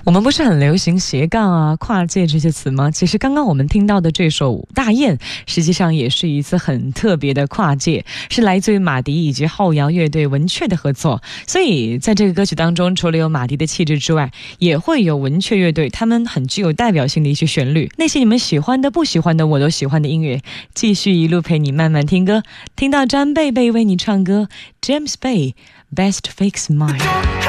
我们不是很流行斜杠啊、跨界这些词吗？其实刚刚我们听到的这首《大雁》，实际上也是一次很特别的跨界，是来自于马迪以及后摇乐队文雀的合作。所以在这个歌曲当中，除了有马迪的气质之外，也会有文雀乐队他们很具有代表性的一些旋律。那些你们喜欢的、不喜欢的，我都喜欢的音乐，继续一路陪你慢慢听歌，听到张贝贝为你唱歌 ，James Bay Best Fix Mine。